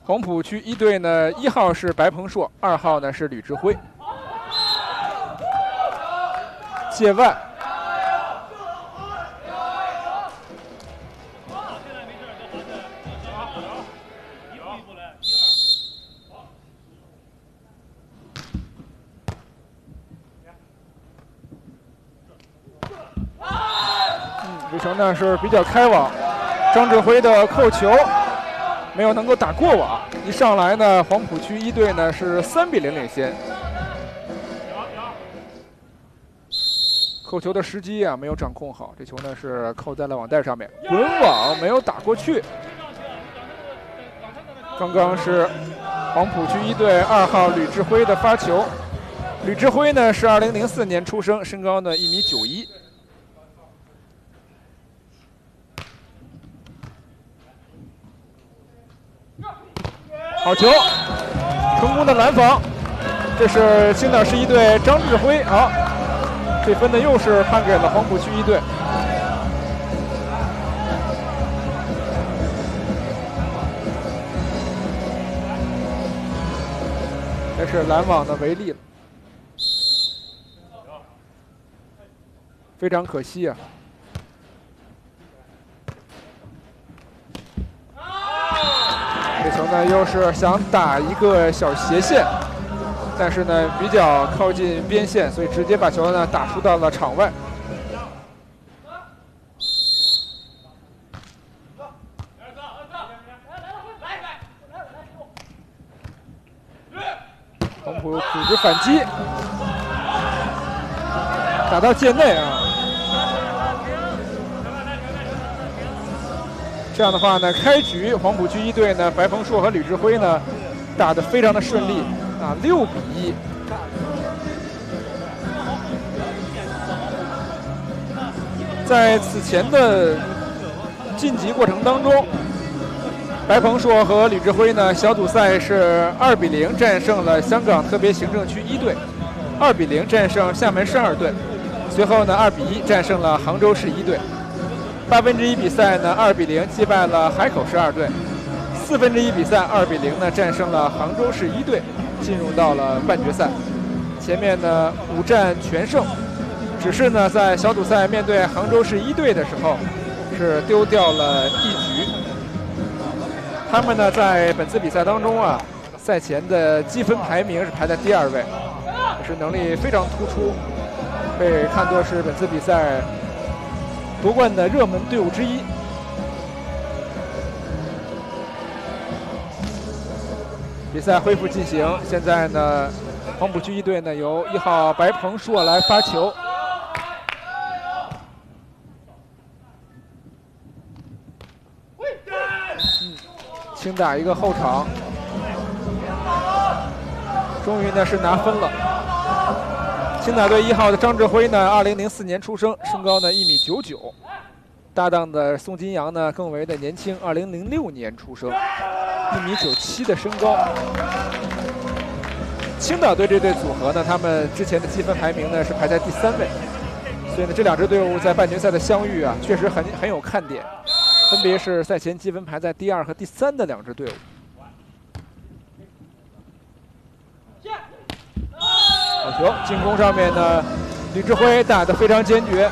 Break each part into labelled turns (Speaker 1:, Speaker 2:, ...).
Speaker 1: 黄埔区一队呢，1号是白鹏硕，2号呢是吕志辉。界外。这球呢是比较开网，张志辉的扣球没有能够打过网，一上来呢，黄埔区一队呢是3比0领先。扣球的时机啊没有掌控好，这球呢是扣在了网带上面，滚网没有打过去。刚刚是黄埔区一队2号吕志辉的发球，吕志辉呢是2004年出生，身高呢1.91米。好球，成功的拦防，这是青岛市一队张志辉。好，这分呢又是判给了黄埔区一队。这是拦网的违例了，非常可惜啊。这球呢又是想打一个小斜线，但是呢比较靠近边线，所以直接把球呢打出到了场外。黄埔组织反击，打到界内啊。这样的话呢，开局黄埔区一队呢，白鹏硕和吕志辉呢，打得非常的顺利啊，6比1。在此前的晋级过程当中，白鹏硕和吕志辉呢，小组赛是2比0战胜了香港特别行政区一队，2比0战胜厦门市2队，随后呢2比1战胜了杭州市一队。1/8比赛呢2比0击败了海口市2队，1/4比赛2比0呢战胜了杭州市一队，进入到了半决赛。前面呢5战全胜，只是呢在小组赛面对杭州市一队的时候是丢掉了1局。他们呢在本次比赛当中啊，赛前的积分排名是排在第2位，也是能力非常突出，被看作是本次比赛夺冠的热门队伍之一。比赛恢复进行，现在呢，黄埔区一队呢由1号白鹏硕来发球。轻打一个后场，终于呢是拿分了。青岛队1号的张志辉呢，2004年出生，身高呢1.99米。搭档的宋金阳呢更为的年轻，2006年出生，1.97米的身高。青岛队这对组合呢，他们之前的积分排名呢是排在第3位，所以呢这2支队伍在半决赛的相遇啊，确实很有看点，分别是赛前积分排在第2和第3的2支队伍。好球！进攻上面呢，吕志辉打得非常坚决。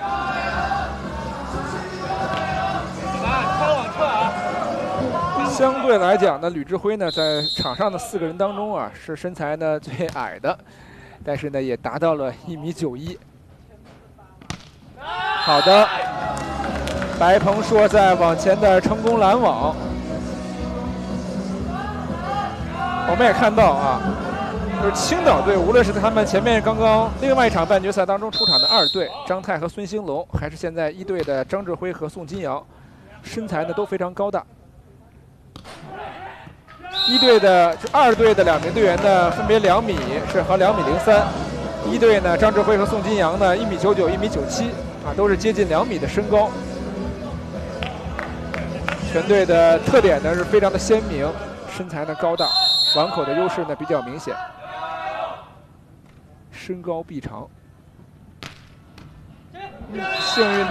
Speaker 1: 相对来讲呢，吕志辉呢在场上的4个人当中啊，是身材呢最矮的，但是呢也达到了1.91米。好的，白鹏硕在网前的成功拦网。我们也看到啊。就是青岛队，无论是他们前面刚刚另外一场半决赛当中出场的2队张泰和孙兴龙，还是现在一队的张志辉和宋金阳，身材呢都非常高大。2队的2名队员呢分别2米是和2.03米，一队呢张志辉和宋金阳呢1.99米、1.97米啊，都是接近2米的身高。全队的特点呢是非常的鲜明，身材呢高大，网口的优势呢比较明显。身高臂长，幸运